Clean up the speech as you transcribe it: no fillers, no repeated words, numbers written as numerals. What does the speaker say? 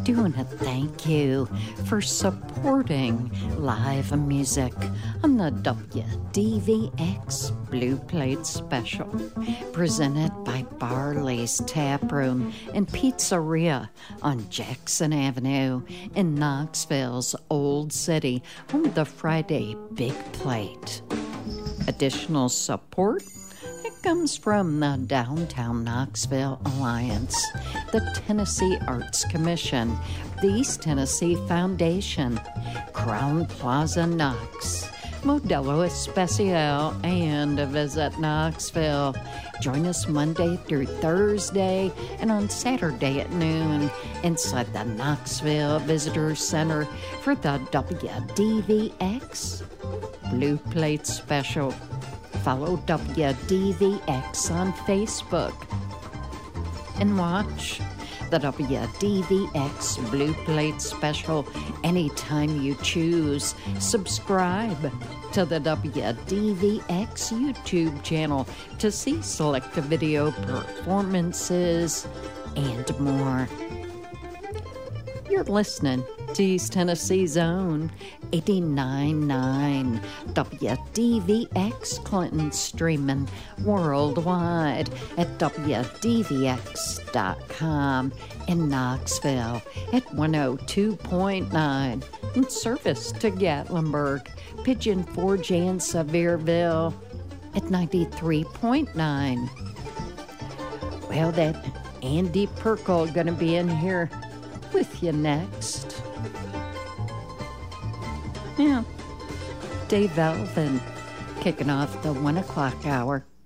doing a thank you for supporting live music on the WDVX Blue Plate Special, presented by Barley's Tap Room and Pizzeria on Jackson Avenue in Knoxville's Old City on the Friday Big Plate. Additional support comes from the Downtown Knoxville Alliance, the Tennessee Arts Commission, the East Tennessee Foundation, Crown Plaza Knox, Modelo Especial, and Visit Knoxville. Join us Monday through Thursday and on Saturday at noon inside the Knoxville Visitor Center for the WDVX Blue Plate Special. Follow WDVX on Facebook and watch the WDVX Blue Plate Special anytime you choose. Subscribe to the WDVX YouTube channel to see selected video performances and more. You're listening to East Tennessee's own 89.9 WDVX Clinton, streaming worldwide at WDVX.com in Knoxville at 102.9 in service to Gatlinburg, Pigeon Forge and Sevierville at 93.9. Well, that Andy Perkle gonna be in here with you next. Yeah, Dave Elvin kicking off the 1 o'clock hour.